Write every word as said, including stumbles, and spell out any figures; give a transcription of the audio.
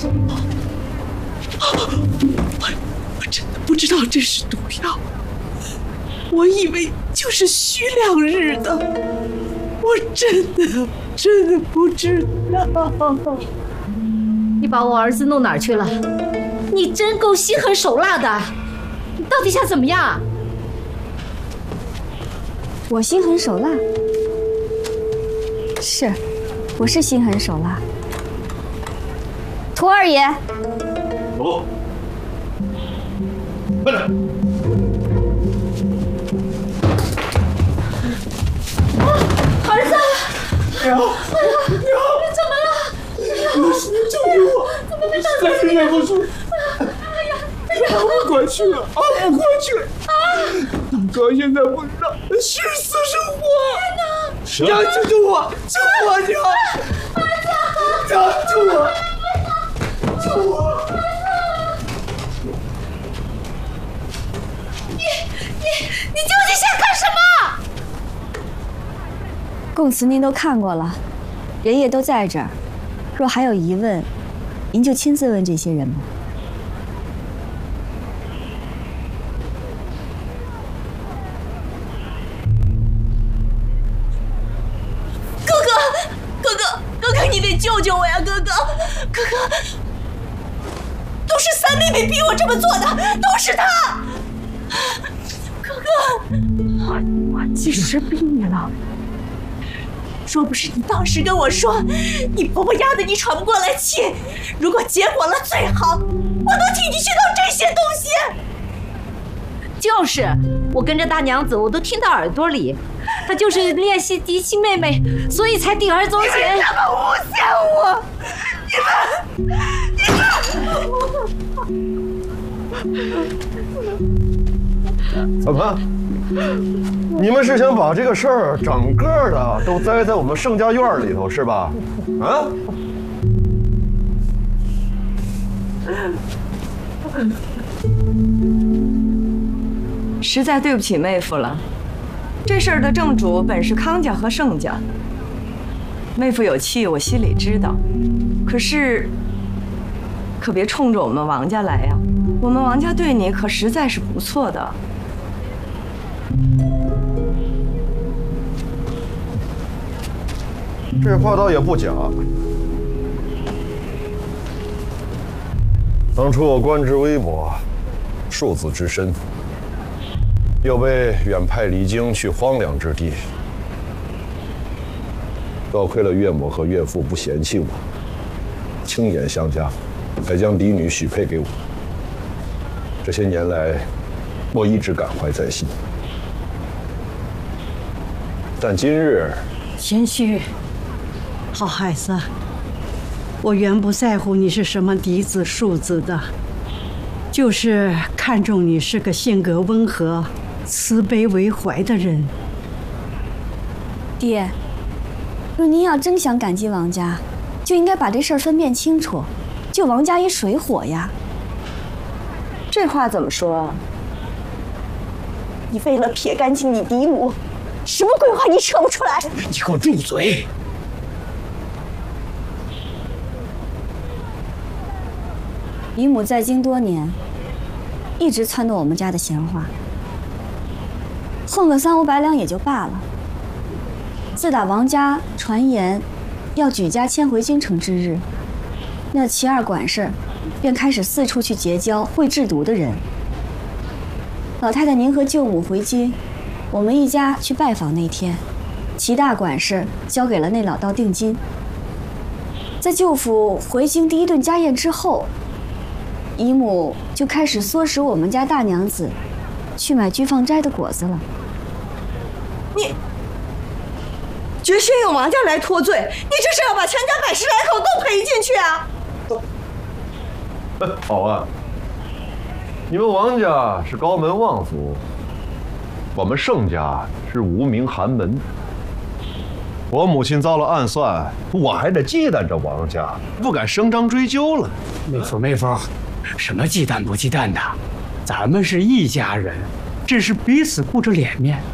我我真的不知道这是毒药，我以为就是虚两日的，我真的真的不知道。 你把我儿子弄哪儿去了？你真够心狠手辣的，你到底想怎么样？ 我心狠手辣，是，我是心狠手辣。屠二爷， 走，快点！ 啊，儿子！ 娘，娘， 你怎么了？ 你救救我！ 怎么没打再是忍不住，哎呀，熬不过去了，熬不过去了！啊！大哥现在不知道是死是活。娘，救救我！救我！娘！儿子！娘，救我！救我！ 你你你究竟想干什么？ 供词您都看过了，人也都在这儿。若还有疑问，您就亲自问这些人吧。 哥哥，哥哥，哥哥，你得救救我呀！哥哥，哥哥，都是三妹妹逼我这么做的，都是她。哥哥，我我几时逼你了？若不是你当时跟我说，你婆婆压得你喘不过来气，如果结果了最好，我都替你去弄这些东西。 就是，我跟着大娘子，我都听到耳朵里，她就是练习嫡亲妹妹，所以才铤而走险。 你们诬陷我！你们， 你们！怎么？你们是想把这个事儿整个的都栽在我们盛家院里头是吧？啊？ 实在对不起妹夫了，这事儿的正主本是康家和盛家，妹夫有气，我心里知道，可是可别冲着我们王家来呀！我们王家对你可实在是不错的。 这话倒也不假。当初我官职微薄，庶子之身，又被远派离京去荒凉之地，多亏了岳母和岳父不嫌弃我，轻言相加，才将嫡女许配给我。这些年来，我一直感怀在心。但今日， 贤婿，好孩子，我原不在乎你是什么嫡子庶子的，就是看重你是个性格温和、慈悲为怀的人。 爹，若您要真想感激王家，就应该把这事儿分辨清楚，救王家一水火呀。 这话怎么说？ 你为了撇干净你嫡母，什么鬼话你扯不出来？ 你给我住嘴！ 姨母在京多年，一直撺掇我们家的闲话，混个三五百两也就罢了。自打王家传言要举家迁回京城之日，那齐二管事便开始四处去结交会制毒的人。老太太您和舅母回京，我们一家去拜访那天，齐大管事交给了那老道定金。在舅父回京第一顿家宴之后，姨母就开始唆使我们家大娘子去买居放斋的果子了。 你决心用王家来脱罪，你这是要把全家百十来口都赔进去啊！ 好啊，你们王家是高门望族，我们盛家是无名寒门。我母亲遭了暗算，我还得忌惮着王家，不敢声张追究了。 妹夫，妹夫，什么忌惮不忌惮的？咱们是一家人，只是彼此顾着脸面，